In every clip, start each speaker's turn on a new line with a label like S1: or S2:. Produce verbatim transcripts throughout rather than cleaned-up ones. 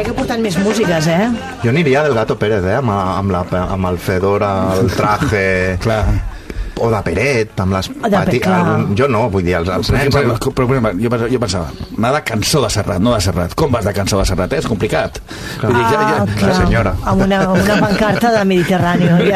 S1: Crec que portant més músiques, eh?
S2: Jo aniria del Gato Pérez, eh? Amb, amb, la, amb el fedora, el traje...
S3: Clar.
S2: O de Peret, amb les
S1: pati...
S2: Jo no, vull dir, els, els nens...
S3: Però, però, però, jo, jo pensava, anar de Cançó de Serrat, no de Serrat. Com vas de Cançó de Serrat? Eh? És complicat.
S1: Clar. Vull dir, ja, ja... Ah, la senyora. Amb una, amb una pancarta de Mediterrani. Ja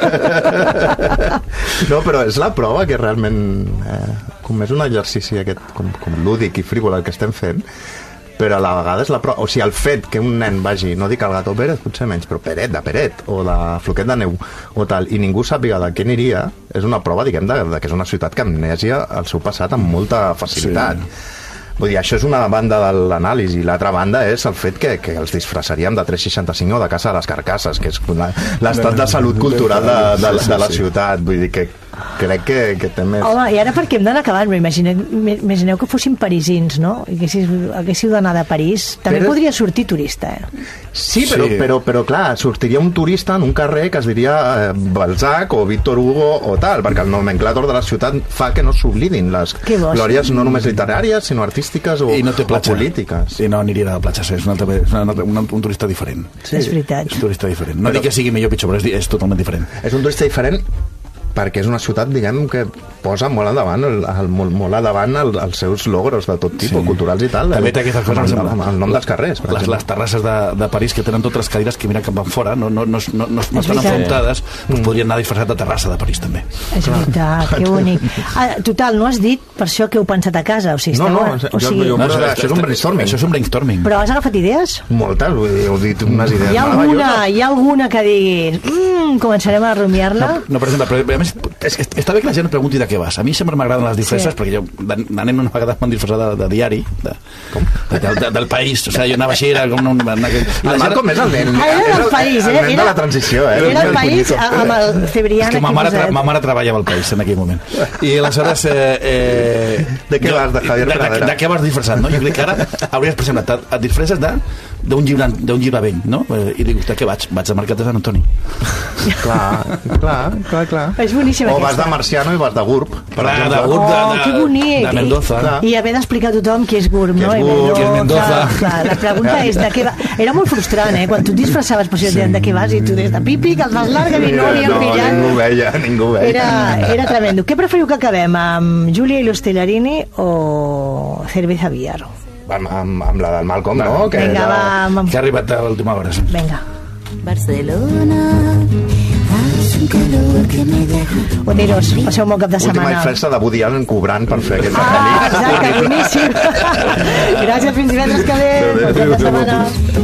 S1: està.
S2: No, però és la prova que realment... Eh, com és un exercici aquest, com, com lúdic i frívol el que estem fent, però a la vegada és la prova, o sigui, el fet que un nen vagi, no dic el Gato Pérez, potser menys, però Peret, de Peret, o de Floquet de Neu, o tal, i ningú sàpiga de què aniria, és una prova, diguem, de, de que és una ciutat que amnesia el seu passat amb molta facilitat. Sí. Vull dir, això és una banda de l'anàlisi, l'altra banda és el fet que, que els disfressaríem de tres seixanta-cinc o de Casa de les Carcasses, que és l'estat de salut cultural de, de, de la ciutat. Vull dir que crec que, que té més...
S1: Home, i ara perquè hem d'anar acabant, imagineu, imagineu que fóssim parisins, no? I que haguéssiu d'anar de París. També però... podria sortir turista, eh?
S2: Sí, però, sí. Però, però clar, sortiria un turista en un carrer que es diria eh, Balzac o Víctor Hugo o tal, perquè el nomenclàtor de la ciutat fa que no s'oblidin les glòries no només literàries, sinó artístiques o,
S3: I no té platja.
S2: O polítiques.
S3: I no aniria a la platja, és un, altre, és un, altre, un, un turista diferent.
S1: Sí. És veritat.
S3: És un turista diferent. No
S2: però...
S3: dic que sigui millor o pitjor, però és, és totalment diferent.
S2: És un turista diferent perquè és una ciutat, diguem, que posa molt endavant el, el, molt, molt endavant el, els seus logros de tot tipus, sí. Culturals i tal.
S3: També té aquestes coses
S2: amb, amb, amb el nom dels carrers.
S3: Les, les terrasses de, de París que tenen totes les cadires que miren cap enfora, no, no, no, no, no, no estan enfrontades, doncs mm. podrien anar disfressat de terrassa de París també.
S1: És veritat, que bonic. Ah, total, no has dit per això que heu pensat a casa, o sigui,
S2: no, no,
S1: o sigui...
S2: jo, jo, no, això és un brainstorming.
S3: Això és un brainstorming.
S1: Però has agafat idees?
S2: Moltes, vull dir, heu dit unes idees
S1: hi ha alguna, hi ha alguna que diguis mmm, començarem a rumiar-la?
S3: No, no, per exemple, però, a més, és, és, està bé que la gent pregunti de què vas. A mi sempre m'agraden les disfresses, sí. Perquè jo anem una vegada amb disfressada de, de diari de, de, de, del país, o sigui, jo anava així, era com un... Una,
S2: el Malcolm és el nen,
S1: ah, era el país, eh?
S2: El nen de la transició, eh?
S1: Era el país amb el Cebrián.
S3: És que ma mare, tra ma mare treballava al país en aquell moment. I aleshores... Eh, eh,
S2: de què vas, de Javier Pradera?
S3: De, de, de què vas disfressat, no? Jo crec que ara hauries, per exemple, et disfresses de d'un llibre, d'un llibre vell, no? I dic, de què vaig? Vaig al Mercat de Sant Antoni.
S2: Clar, clar, clar, clar.
S1: És boníssim
S2: o
S1: aquesta.
S2: vas de Marciano i vas de Gurb.
S3: Per exemple. De Gurb, de,
S1: oh,
S3: de,
S1: que bonic.
S3: De Mendoza.
S1: I, i haver d'explicar a tothom qui és Gurb, no?
S3: Qui és Gurb, qui és Mendoza.
S1: Clar, la pregunta és de què va... Era molt frustrant, eh? Quan tu et disfressaves, per això sí. De què vas, i tu des de pipi, que els vas larga, i no li han pillat.
S2: Ningú veia, ningú veia.
S1: Era, era tremendo. Què preferiu que acabem, amb Giulia i l'Ostellarini o Cerveza Villar?
S2: Amb, amb, amb la del Malcolm, no? Que,
S1: Vinga,
S2: era...
S1: va, amb...
S3: que ha arribat a l'última hora.
S1: Vinga.
S4: Barcelona, hace un calor que me deja.
S1: Boteros, passeu un bon cap de setmana.
S2: Última festa de Woody Allen cobrant per fer aquest
S1: ah, exacte, boníssim. Gràcies, fins divendres que ve. Bon cap de setmana.